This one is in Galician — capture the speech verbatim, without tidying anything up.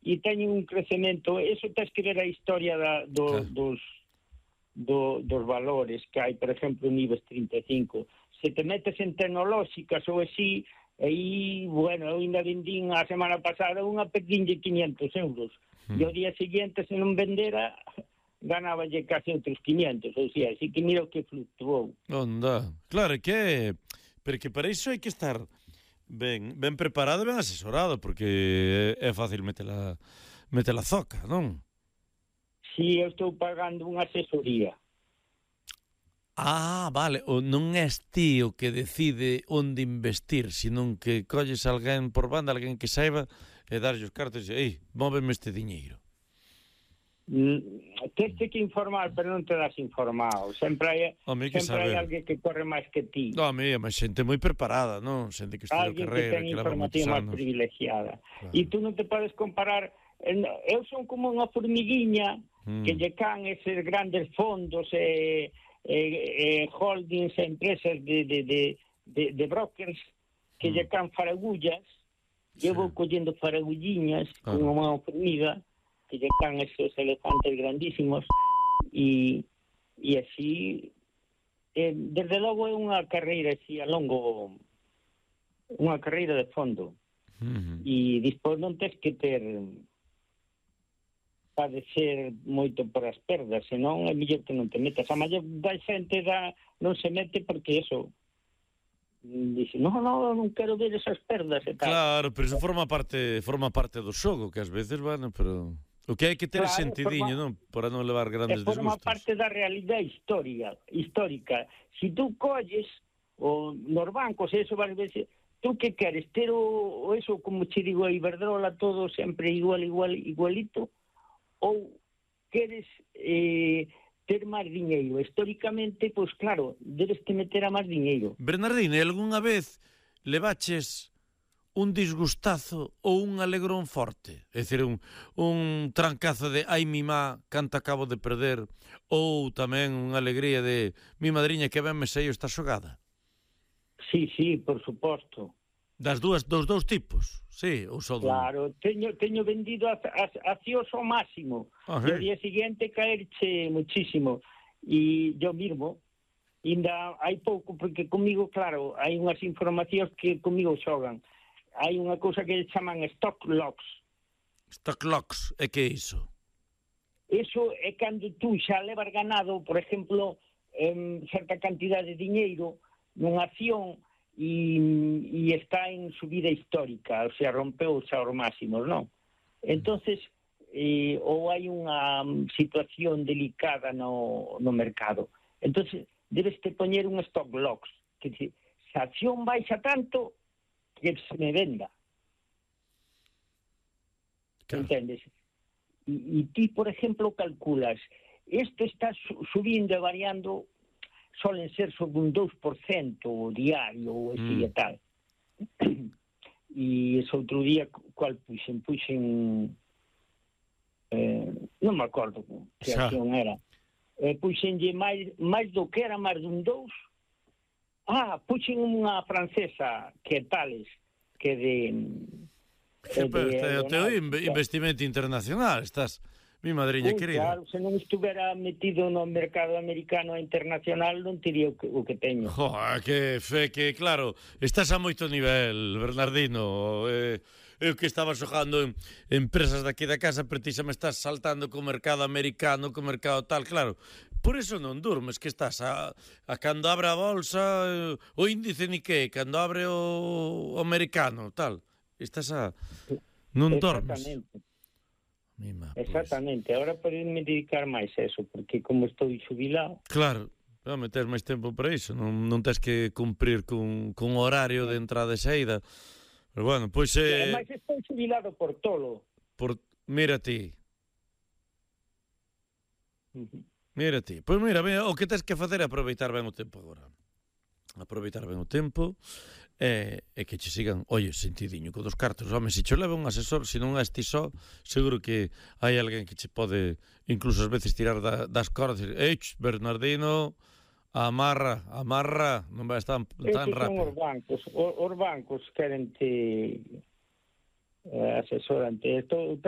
e teñen un crecemento. Eso tens que ver a historia da, do, Claro. dos, do, dos valores que hai, por exemplo, en IBEX trinta e cinco. Se te metes en tecnolóxicas ou así, aí, bueno, eu ainda vendín a semana pasada unha pequinha de quinientos euros. Mm. E ao día seguinte, se non vendera, ganáballe casi outros quinientos, ou sea, así que mira o que fluctuou. Onda. Claro, que porque para iso hai que estar ben, ben preparado, ben asesorado, porque é fácil metela, metela zoca, non? Si, eu estou pagando unha asesoría. Ah, vale, o non és ti o que decide onde investir, senón que colles alguén por banda, alguén que saiba, e darlle os cartos e ei, móveme este diñeiro. Mm, tens que informar, pero non te das informado. Sempre hai, Home, que sempre hai saber. alguén que corre máis que ti. Home, mas xente moi preparada, non? Xente que estudia Alguén carreira, que ten que leva moitos información máis anos. privilegiada. Claro. E tú non te podes comparar. Eu son como unha formiguiña mm. que lle can eses grandes fondos e... Eh, eh, holdings e empresas de, de, de, de, de brokers que mm. lle can faragullas, sí. Llevo collendo faragulliñas ah. con unha formiga que lle can esos elefantes grandísimos e, e así eh, desde logo é unha carreira así a longo, unha carreira de fondo mm-hmm. E despois non tens que ter padecer moito por as perdas, senón é mellor que non te metas. A maior da xente da, non se mete porque eso dice, non, non, non quero ver esas perdas e tal. Claro, pero eso forma parte forma parte do xogo, que ás veces, bueno, pero o que hai que ter claro, sentidiño, forma, non? Para non levar grandes disgustos. Forma parte da realidade histórica, histórica. Si tú colles o nos bancos, eso varias veces, tú que queres ter o, o eso, como che digo, a Iberdrola, todo sempre igual, igual, igualito, ou queres eh, ter máis diñeiro? Históricamente, pois claro, debes te meter a máis diñeiro. Bernardino, algunha vez levaches un disgustazo ou un alegrón forte? É dicir, un, un trancazo de ai mi má, canta acabo de perder, ou tamén unha alegría de mi madriña que ben me sei esta xogada? Sí, sí, por suposto. Das dúas, dos dous tipos, sí, ou só do... Claro, teño, teño vendido a, a, a cios ao máximo, ah, e o día seguinte caerche muchísimo, e yo mismo, ainda hai pouco, porque comigo, claro, hai unhas informacións que comigo xogan, hai unha cousa que chaman stock locks. Stock locks, é que é iso? Eso é cando tú xa levas ganado, por exemplo, em, certa cantidade de diñeiro nunha acción, E, e está en subida histórica, o sea, rompeu xa os máximos, non? Entonces, eh, ou hai unha situación delicada no, no mercado. Entonces, debes te poñer un stock locks, que se, se a acción baixa tanto, que se me venda. Claro. Entendes? E, e ti, por exemplo, calculas, isto está su, subindo e variando, solen ser sobre un dous por cento diario ou así mm. e tal. E ese outro día, cual puxen? Puxen... Eh, non me acordo que Xa. acción era. Eh, puxenlle máis, máis do que era, máis dun dous. Ah, puxen unha francesa que tales, que de... Que de, de, de teu investimento internacional, estás... Mi madriña Uy, querida. Claro, se non estuvera metido no mercado americano e internacional non teria o que, o que teño. Joder, que fe, que claro, estás a moito nivel, Bernardino. Eh, eu que estaba xogando en empresas daqui da casa, pero ti xa me estás saltando co mercado americano, co mercado tal, claro. Por eso non durmes, que estás a, a cando abre a bolsa, eh, o índice ni que, cando abre o, o americano, tal. Estás a... Non dormes. Exactamente. Mima, Exactamente, pues. Ahora poderme dedicar máis a eso, porque como estou xubilado... Claro, home, tes máis tempo para iso, non, non tens que cumprir con, con horario de entrada e saída. Pero bueno, pois... Eh... Ademais estou xubilado por tolo. Por... Mira ti. Uh-huh. Mira ti. Pois mira, mira, o que tens que facer é aproveitar ben o tempo agora. Aproveitar ben o tempo e, e que che sigan, oye, sentidiño co dos cartos, home, se che leva un asesor, se non és ti só, seguro que hai alguén que che pode incluso ás veces tirar da, das cordas e dicir, Bernardino, amarra, amarra, non vai estar tan rápido. Son os bancos, os, os bancos queren te eh, asesorante. Estou